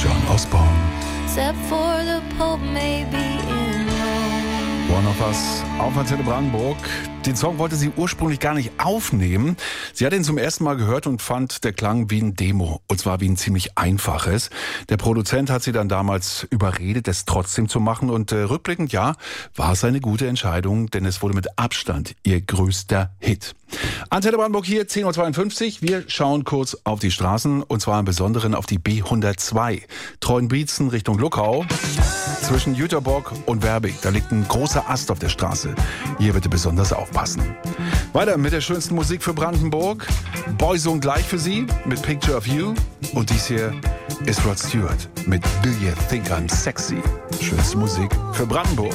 John Osborne. Except for the Pope may be in Rome. One of Us auf Antenne Brandenburg. Den Song wollte sie ursprünglich gar nicht aufnehmen. Sie hat ihn zum ersten Mal gehört und fand, der klang wie ein Demo. Und zwar wie ein ziemlich einfaches. Der Produzent hat sie dann damals überredet, es trotzdem zu machen. Und rückblickend, ja, war es eine gute Entscheidung, denn es wurde mit Abstand ihr größter Hit. Antenne Brandenburg hier, 10.52 Uhr. Wir schauen kurz auf die Straßen und zwar im Besonderen auf die B102. Treuenbrietzen Richtung Luckau. Zwischen Jüterbock und Werbig, da liegt ein großer Ast auf der Straße. Hier bitte besonders aufpassen. Weiter mit der schönsten Musik für Brandenburg. Boyzone gleich für Sie mit Picture of You. Und dies hier ist Rod Stewart mit Do You Think I'm Sexy. Schönste Musik für Brandenburg.